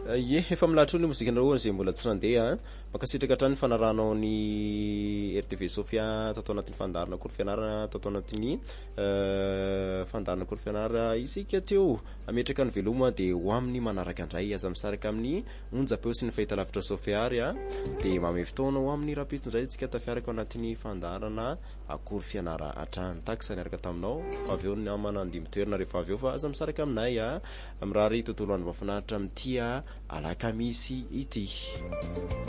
efa milatro ny mozika nareo zay mbola tsy randeha makasitraka hatrany fanaranao ny RTV Sofia tato anatin'ny fandarana koro fianarana tato anatin'ny fandarana koro fianarana isika teo ametraka ny veloma de ho amin'ny manaraka andray aza misaraka amin'ny onjapeo sy ny fahitalavitra Sofiary de mamy fotoana ho amin'ny rapitondray tsika tafiaraka anatin'ny fandarana akoro fianara atrany taxa niaraka taminao fa aveo ny amana andimy toerana rehefa aveo fa aza misaraka aminay amrary tontolo andro mafinaritra amin'tia alakamisy ity